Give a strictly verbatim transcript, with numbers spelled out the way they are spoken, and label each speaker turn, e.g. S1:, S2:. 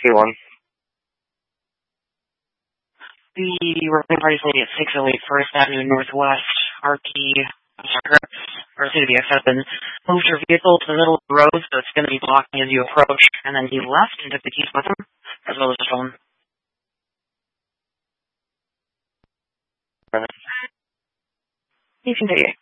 S1: C one.
S2: The recording party is at six oh eight First Avenue Northwest. R T, or C V X has been moved your vehicle to the middle of the road, so it's going to be blocking as you approach. And then he left and took the keys with him, as well as his phone. You can take it.